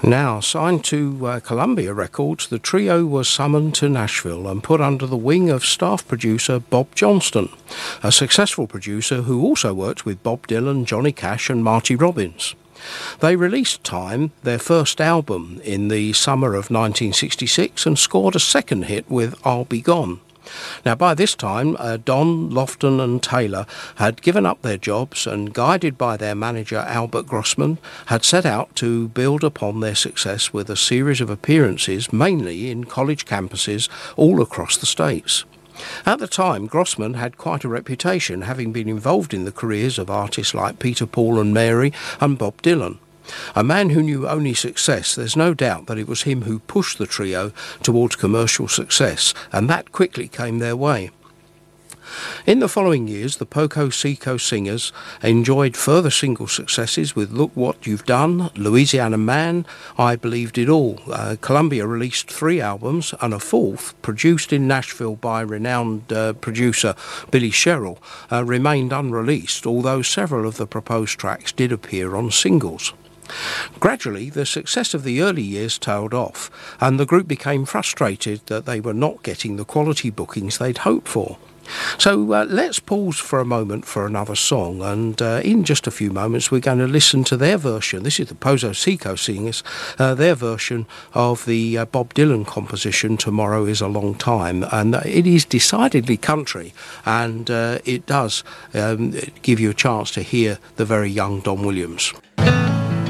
Now, signed to Columbia Records, the trio was summoned to Nashville and put under the wing of staff producer Bob Johnston, a successful producer who also worked with Bob Dylan, Johnny Cash and Marty Robbins. They released Time, their first album, in the summer of 1966 and scored a second hit with I'll Be Gone. Now, by this time, Don, Lofton and Taylor had given up their jobs and, guided by their manager Albert Grossman, had set out to build upon their success with a series of appearances, mainly in college campuses all across the States. At the time, Grossman had quite a reputation, having been involved in the careers of artists like Peter, Paul and Mary and Bob Dylan. A man who knew only success, there's no doubt that it was him who pushed the trio towards commercial success, and that quickly came their way. In the following years, the Poco Seco Singers enjoyed further single successes with Look What You've Done, Louisiana Man, I Believed It All. Columbia released 3 albums, and a fourth, produced in Nashville by renowned producer Billy Sherrill, remained unreleased, although several of the proposed tracks did appear on singles. Gradually, the success of the early years tailed off, and the group became frustrated that they were not getting the quality bookings they'd hoped for. So let's pause for a moment for another song, and in just a few moments we're going to listen to their version. This is the Poco Seco Singers, their version of the Bob Dylan composition Tomorrow Is a Long Time, and it is decidedly country, and it does give you a chance to hear the very young Don Williams.